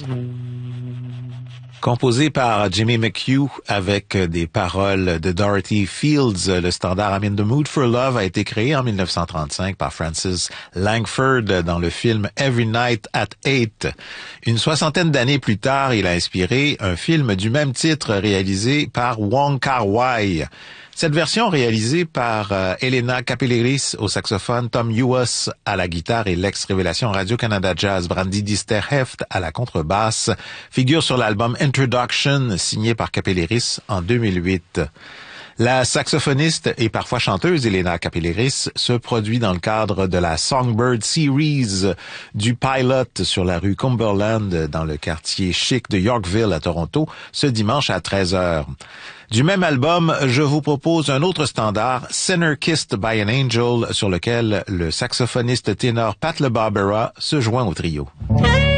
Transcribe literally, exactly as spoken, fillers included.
Composé par Jimmy McHugh avec des paroles de Dorothy Fields, le standard I'm in the Mood for Love a été créé en dix-neuf cent trente-cinq par Francis Langford dans le film Every Night at Eight. Une soixantaine d'années plus tard, il a inspiré un film du même titre réalisé par Wong Kar-wai. Cette version réalisée par euh, Elena Capelleris au saxophone, Tom Ewes à la guitare et l'ex-révélation Radio-Canada Jazz Brandy Disterheft à la contrebasse figure sur l'album Introduction signé par Capelleris en deux mille huit. La saxophoniste et parfois chanteuse Elena Capelleris se produit dans le cadre de la Songbird Series du Pilot sur la rue Cumberland dans le quartier chic de Yorkville à Toronto ce dimanche à treize heures. Du même album, je vous propose un autre standard, Sinner Kissed by an Angel, sur lequel le saxophoniste ténor Pat LeBarbera se joint au trio.